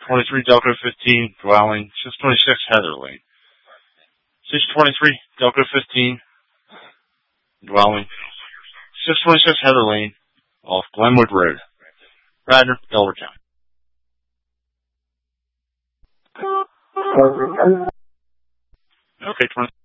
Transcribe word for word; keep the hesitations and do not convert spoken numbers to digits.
twenty-three Delco fifteen, dwelling six twenty-six Heather Lane. six twenty-three Delco fifteen, dwelling six twenty-six Heather Lane, off Glenwood Road, Radnor, Delaware County. Okay, twenty.